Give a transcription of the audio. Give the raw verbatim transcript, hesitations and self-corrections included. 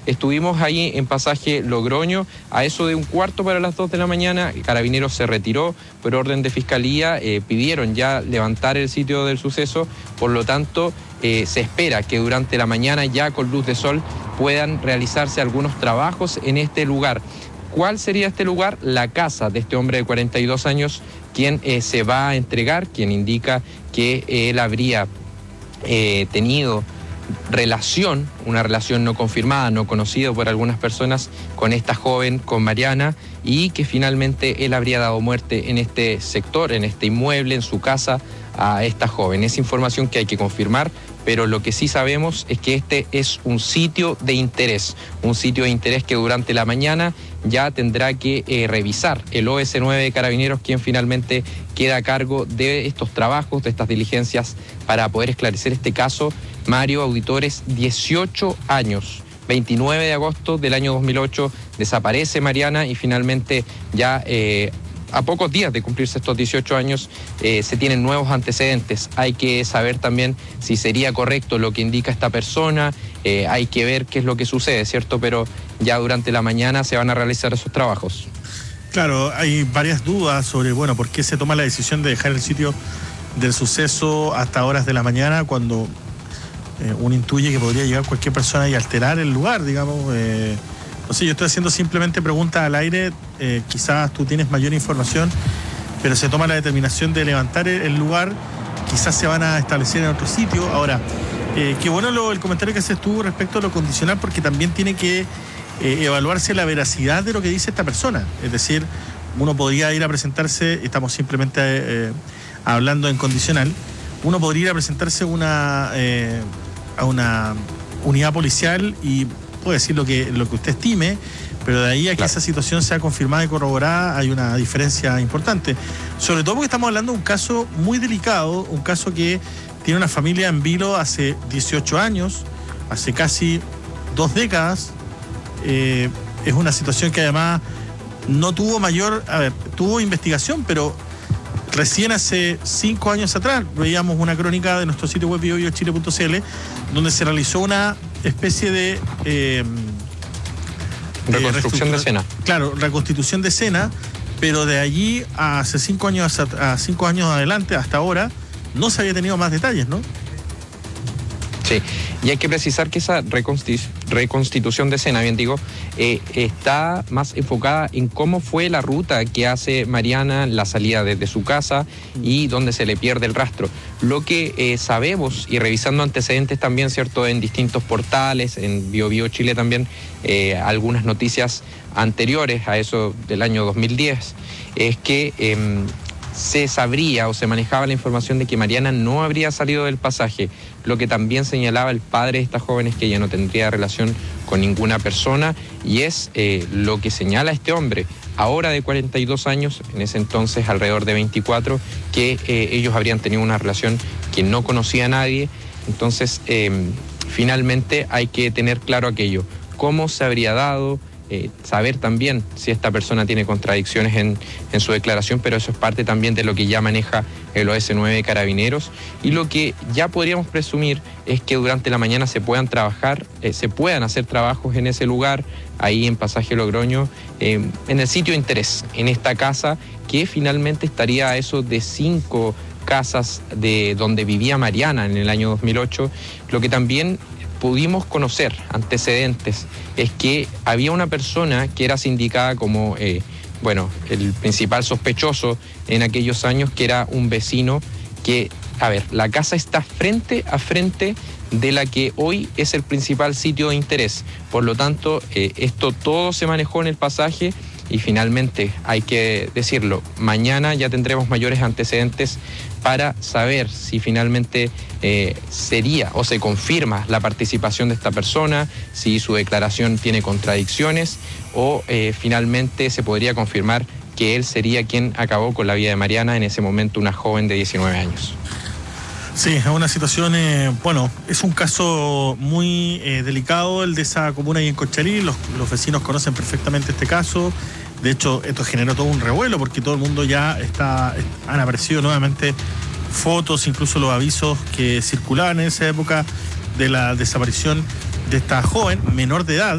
Estuvimos ahí en pasaje Logroño a eso de un cuarto para las dos de la mañana. Carabineros se retiró por orden de Fiscalía, eh, pidieron ya levantar el sitio del suceso, por lo tanto eh, se espera que durante la mañana ya con luz de sol puedan realizarse algunos trabajos en este lugar. ¿Cuál sería este lugar? La casa de este hombre de cuarenta y dos años, quien eh, se va a entregar, quien indica que eh, él habría eh, tenido relación, una relación no confirmada, no conocida por algunas personas con esta joven, con Mariana, y que finalmente él habría dado muerte en este sector, en este inmueble, en su casa, a esta joven. Es información que hay que confirmar, pero lo que sí sabemos es que este es un sitio de interés, un sitio de interés que durante la mañana ya tendrá que eh, revisar el O S nueve de Carabineros, quien finalmente queda a cargo de estos trabajos, de estas diligencias para poder esclarecer este caso. Mario, auditores, dieciocho años. veintinueve de agosto del año dos mil ocho desaparece Mariana y finalmente ya eh, a pocos días de cumplirse estos dieciocho años eh, se tienen nuevos antecedentes. Hay que saber también si sería correcto lo que indica esta persona, eh, hay que ver qué es lo que sucede, ¿cierto? Pero ya durante la mañana se van a realizar esos trabajos. Claro, hay varias dudas sobre, bueno, por qué se toma la decisión de dejar el sitio del suceso hasta horas de la mañana cuando eh, uno intuye que podría llegar cualquier persona y alterar el lugar, digamos. Eh, no sé, yo estoy haciendo simplemente preguntas al aire, eh, quizás tú tienes mayor información, pero se toma la determinación de levantar el lugar, quizás se van a establecer en otro sitio. Ahora, eh, qué bueno lo, el comentario que haces tú respecto a lo condicional, porque también tiene que eh, evaluarse la veracidad de lo que dice esta persona. Es decir, uno podría ir a presentarse, estamos simplemente eh, hablando en condicional, uno podría ir a presentarse una, eh, a una unidad policial y puede decir lo que, lo que usted estime, pero de ahí a que claro. esa situación sea confirmada y corroborada hay una diferencia importante. Sobre todo porque estamos hablando de un caso muy delicado, un caso que tiene una familia en vilo hace dieciocho años, hace casi dos décadas. Eh, es una situación que además no tuvo mayor, a ver, tuvo investigación, pero recién hace cinco años atrás veíamos una crónica de nuestro sitio web bio bio chile punto c l donde se realizó una especie de eh, reconstrucción de escena. Claro, reconstitución de escena, pero de allí a hace cinco años a cinco años adelante hasta ahora no se había tenido más detalles, ¿no? Sí, y hay que precisar que esa reconstitu reconstitución de escena, bien digo, eh, está más enfocada en cómo fue la ruta que hace Mariana, la salida desde su casa y donde se le pierde el rastro. Lo que eh, sabemos, y revisando antecedentes también, ¿cierto?, en distintos portales, en Bio Bio Chile también, eh, algunas noticias anteriores a eso del año dos mil diez, es que Eh, se sabría o se manejaba la información de que Mariana no habría salido del pasaje, lo que también señalaba el padre de estas jóvenes, que ella no tendría relación con ninguna persona, y es eh, lo que señala este hombre, ahora de cuarenta y dos años, en ese entonces alrededor de veinticuatro, que eh, ellos habrían tenido una relación que no conocía a nadie. Entonces, eh, finalmente hay que tener claro aquello, cómo se habría dado, Eh, saber también si esta persona tiene contradicciones en, en su declaración, pero eso es parte también de lo que ya maneja el O S nueve de Carabineros, y lo que ya podríamos presumir es que durante la mañana se puedan trabajar, eh, se puedan hacer trabajos en ese lugar, ahí en Pasaje Logroño, eh, en el sitio de interés, en esta casa que finalmente estaría a eso de cinco casas de donde vivía Mariana en el año dos mil ocho, lo que también pudimos conocer antecedentes es que había una persona que era sindicada como, eh, bueno, el principal sospechoso en aquellos años, que era un vecino que, a ver, la casa está frente a frente de la que hoy es el principal sitio de interés. Por lo tanto, eh, esto todo se manejó en el pasaje. Y finalmente, hay que decirlo, mañana ya tendremos mayores antecedentes para saber si finalmente eh, sería o se confirma la participación de esta persona, si su declaración tiene contradicciones o eh, finalmente se podría confirmar que él sería quien acabó con la vida de Mariana, en ese momento una joven de diecinueve años. Sí, es una situación, eh, bueno, es un caso muy eh, delicado el de esa comuna ahí en Conchalí. Los, los vecinos conocen perfectamente este caso. De hecho, esto generó todo un revuelo porque todo el mundo ya está, han aparecido nuevamente fotos, incluso los avisos que circulaban en esa época de la desaparición de esta joven menor de edad.